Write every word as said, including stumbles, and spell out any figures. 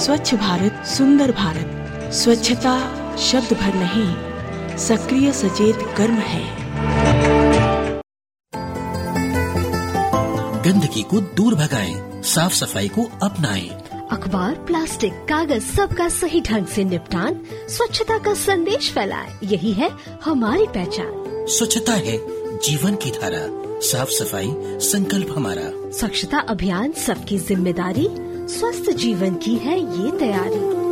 स्वच्छ भारत सुंदर भारत। स्वच्छता शब्द भर नहीं, सक्रिय सचेत कर्म है। गंदगी को दूर भगाएं, साफ सफाई को अपनाएं। अखबार, प्लास्टिक, कागज सबका सही ढंग से निपटान, स्वच्छता का संदेश फैलाएं, यही है हमारी पहचान। स्वच्छता है जीवन की धारा, साफ सफाई संकल्प हमारा। स्वच्छता अभियान सबकी जिम्मेदारी, स्वस्थ जीवन की है ये तैयारी।